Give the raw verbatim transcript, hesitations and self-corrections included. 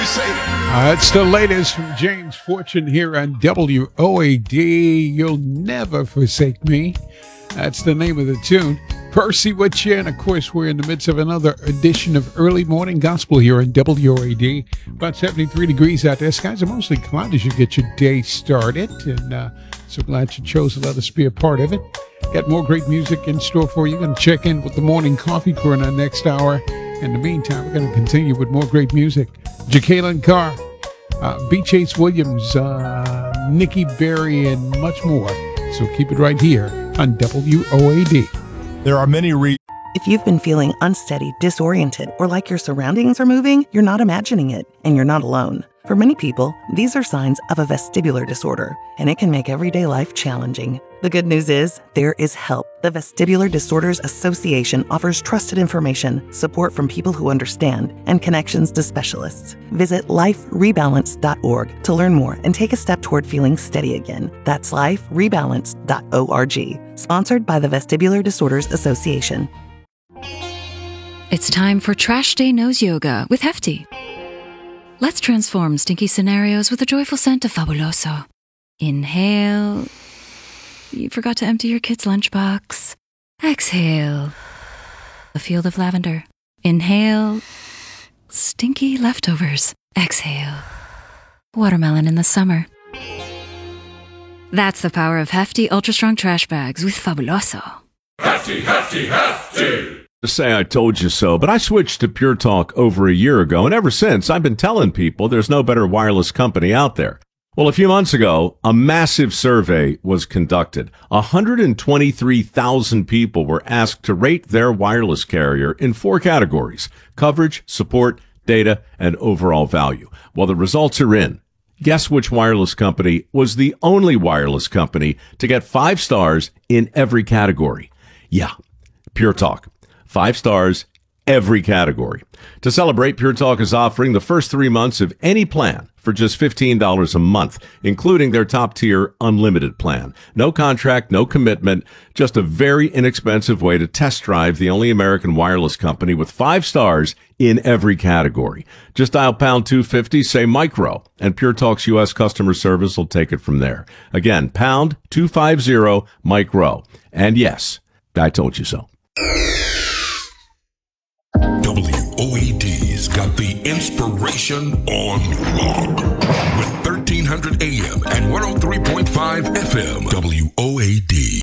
Uh, it's the latest from James Fortune here on W O A D. You'll never forsake me. That's the name of the tune. Percy with you, and of course we're in the midst of another edition of Early Morning Gospel here on W O A D. About seventy-three degrees out there. Skies are mostly cloudy as you get your day started, and uh, so glad you chose to let us be a part of it. Got more great music in store for you. Going to check in with the Morning Coffee Crew in our next hour. In the meantime, we're going to continue with more great music. Jacqueline Carr, uh, B. Chase Williams, uh, Nikki Berry, and much more. So keep it right here on W O A D. There are many reasons. If you've been feeling unsteady, disoriented, or like your surroundings are moving, you're not imagining it, and you're not alone. For many people, these are signs of a vestibular disorder, and it can make everyday life challenging. The good news is, there is help. The Vestibular Disorders Association offers trusted information, support from people who understand, and connections to specialists. Visit life rebalance dot org to learn more and take a step toward feeling steady again. That's life rebalance dot org. Sponsored by the Vestibular Disorders Association. It's time for Trash Day Nose Yoga with Hefty. Let's transform stinky scenarios with a joyful scent of Fabuloso. Inhale. You forgot to empty your kid's lunchbox. Exhale. A field of lavender. Inhale. Stinky leftovers. Exhale. Watermelon in the summer. That's the power of Hefty Ultra Strong Trash Bags with Fabuloso. Hefty, hefty, hefty! To say I told you so, but I switched to Pure Talk over a year ago, and ever since, I've been telling people there's no better wireless company out there. Well, a few months ago, a massive survey was conducted. one hundred twenty-three thousand people were asked to rate their wireless carrier in four categories: coverage, support, data, and overall value. Well, the results are in. Guess which wireless company was the only wireless company to get five stars in every category? Yeah, Pure Talk. Five stars, every category. To celebrate, Pure Talk is offering the first three months of any plan for just fifteen dollars a month, including their top-tier unlimited plan. No contract, no commitment, just a very inexpensive way to test drive the only American wireless company with five stars in every category. Just dial pound two fifty, say micro, and Pure Talk's U S customer service will take it from there. Again, pound two fifty, micro. And yes, I told you so. W O A D's got the inspiration on lock with thirteen hundred A M and one oh three point five F M. W O A D.